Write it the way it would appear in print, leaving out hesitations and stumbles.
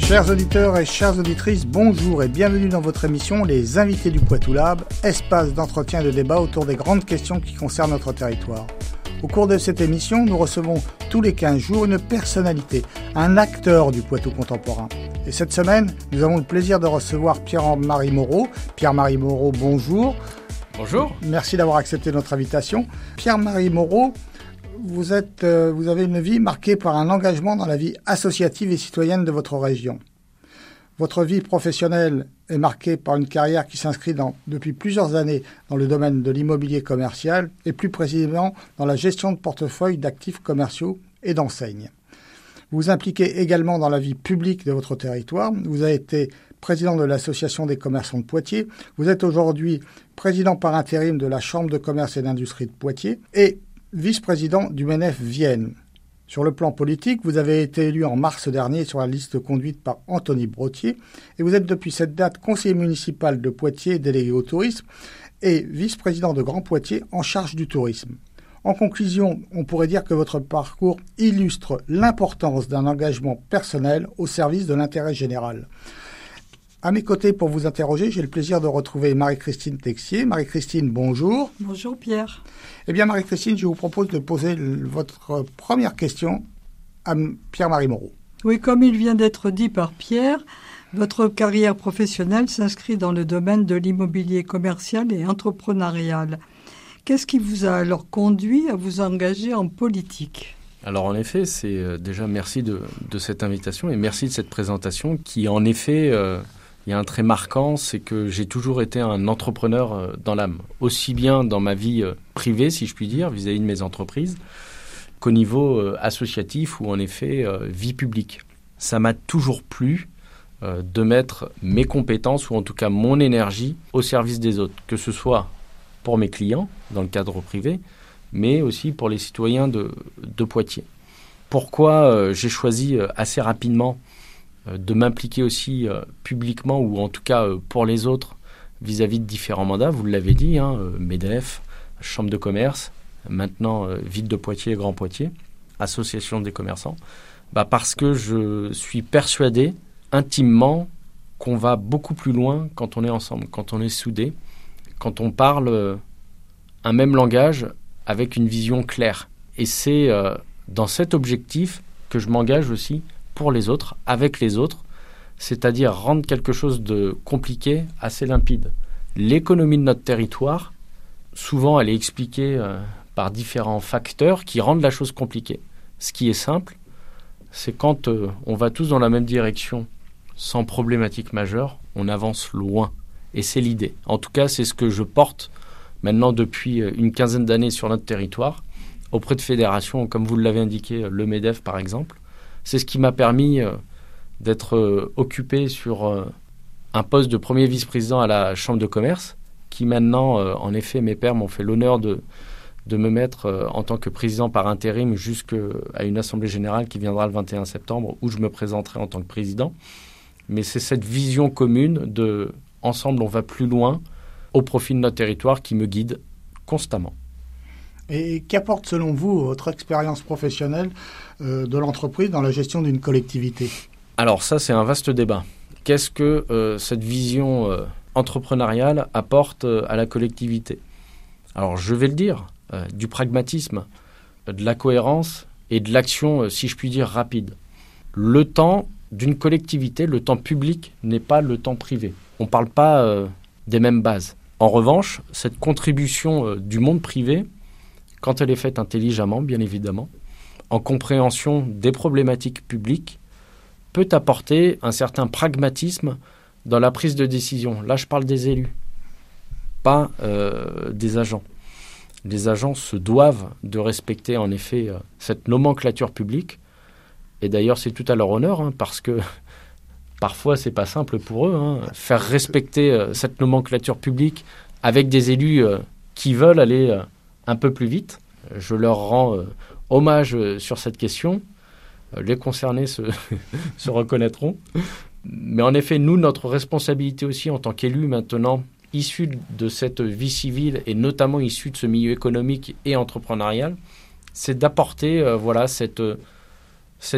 Chers auditeurs et chères auditrices, bonjour et bienvenue dans votre émission Les Invités du Poitou Lab, espace d'entretien et de débat autour des grandes questions qui concernent notre territoire. Au cours de cette émission, nous recevons tous les 15 jours une personnalité, un acteur du Poitou contemporain. Et cette semaine, nous avons le plaisir de recevoir Pierre-Marie Moreau. Pierre-Marie Moreau, bonjour. Bonjour. Merci d'avoir accepté notre invitation. Pierre-Marie Moreau, vous avez une vie marquée par un engagement dans la vie associative et citoyenne de votre région. Votre vie professionnelle est marquée par une carrière qui s'inscrit depuis plusieurs années dans le domaine de l'immobilier commercial et plus précisément dans la gestion de portefeuilles d'actifs commerciaux et d'enseignes. Vous vous impliquez également dans la vie publique de votre territoire. Vous avez été président de l'Association des commerçants de Poitiers. Vous êtes aujourd'hui président par intérim de la Chambre de commerce et d'industrie de Poitiers et vice-président du MENEF Vienne. Sur le plan politique, vous avez été élu en mars dernier sur la liste conduite par Anthony Brottier et vous êtes depuis cette date conseiller municipal de Poitiers délégué au tourisme et vice-président de Grand Poitiers en charge du tourisme. En conclusion, on pourrait dire que votre parcours illustre l'importance d'un engagement personnel au service de l'intérêt général. À mes côtés, pour vous interroger, j'ai le plaisir de retrouver Marie-Christine Texier. Marie-Christine, bonjour. Bonjour Pierre. Eh bien Marie-Christine, je vous propose de poser votre première question à Pierre-Marie Moreau. Oui, comme il vient d'être dit par Pierre, votre carrière professionnelle s'inscrit dans le domaine de l'immobilier commercial et entrepreneurial. Qu'est-ce qui vous a alors conduit à vous engager en politique ? Alors en effet, c'est déjà merci de cette invitation et merci de cette présentation qui en effet, il y a un trait marquant, c'est que j'ai toujours été un entrepreneur dans l'âme, aussi bien dans ma vie privée, si je puis dire, vis-à-vis de mes entreprises, qu'au niveau associatif ou en effet vie publique. Ça m'a toujours plu de mettre mes compétences ou en tout cas mon énergie au service des autres, que ce soit pour mes clients dans le cadre privé, mais aussi pour les citoyens de Poitiers. Pourquoi j'ai choisi assez rapidement de m'impliquer aussi publiquement ou en tout cas pour les autres vis-à-vis de différents mandats, vous l'avez dit, MEDEF, Chambre de commerce, maintenant Ville de Poitiers et Grand Poitiers, Association des commerçants, parce que je suis persuadé intimement qu'on va beaucoup plus loin quand on est ensemble, quand on est soudés, quand on parle un même langage avec une vision claire. Et c'est dans cet objectif que je m'engage aussi pour les autres, avec les autres, c'est-à-dire rendre quelque chose de compliqué assez limpide. L'économie de notre territoire, souvent elle est expliquée par différents facteurs qui rendent la chose compliquée. Ce qui est simple, c'est quand on va tous dans la même direction, sans problématique majeure, on avance loin. Et c'est l'idée. En tout cas, c'est ce que je porte maintenant depuis une quinzaine d'années sur notre territoire, auprès de fédérations, comme vous l'avez indiqué, le MEDEF par exemple. C'est ce qui m'a permis d'être occupé sur un poste de premier vice-président à la Chambre de commerce, qui maintenant, en effet, mes pairs m'ont fait l'honneur de me mettre en tant que président par intérim jusqu'à une assemblée générale qui viendra le 21 septembre, où je me présenterai en tant que président. Mais c'est cette vision commune de ensemble, on va plus loin au profit de notre territoire qui me guide constamment. Et qu'apporte selon vous votre expérience professionnelle de l'entreprise dans la gestion d'une collectivité ? Alors ça, c'est un vaste débat. Qu'est-ce que cette vision entrepreneuriale apporte à la collectivité ? Alors je vais le dire, du pragmatisme, de la cohérence et de l'action, si je puis dire, rapide. Le temps d'une collectivité, le temps public n'est pas le temps privé. On ne parle pas des mêmes bases. En revanche, cette contribution du monde privé, quand elle est faite intelligemment, bien évidemment, en compréhension des problématiques publiques, peut apporter un certain pragmatisme dans la prise de décision. Là, je parle des élus, pas des agents. Les agents se doivent de respecter, en effet, cette nomenclature publique. Et d'ailleurs, c'est tout à leur honneur, parce que parfois, c'est pas simple pour eux. Faire respecter cette nomenclature publique avec des élus qui veulent aller un peu plus vite. Je leur rends hommage sur cette question. Les concernés se reconnaîtront. Mais en effet, nous, notre responsabilité aussi en tant qu'élus maintenant, issus de cette vie civile et notamment issus de ce milieu économique et entrepreneurial, c'est d'apporter